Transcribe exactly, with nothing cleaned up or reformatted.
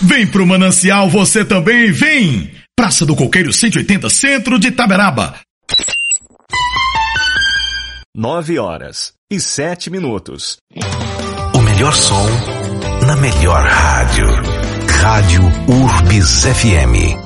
Vem pro Manancial você também, vem! Praça do Coqueiro cento e oitenta, centro de Itaberaba. Nove horas e sete minutos. O melhor som na melhor rádio. Rádio Urbis F M.